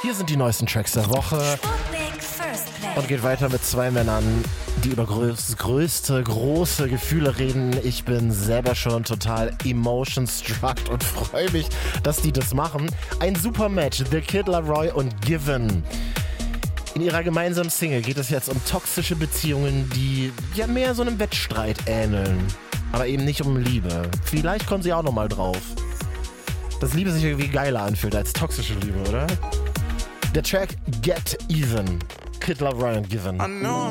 Hier sind die neuesten Tracks der Woche. Sputnik First Play. Und geht weiter mit zwei Männern, die über große Gefühle reden. Ich bin selber schon total emotion-struck und freue mich, dass die das machen. Ein super Match, The Kid Laroi und Given. In ihrer gemeinsamen Single geht es jetzt um toxische Beziehungen, die ja mehr so einem Wettstreit ähneln. Aber eben nicht um Liebe. Vielleicht kommen sie auch nochmal drauf. Dass Liebe sich irgendwie geiler anfühlt als toxische Liebe, oder? Der Track Get Even. Kid Laroi und Given. I know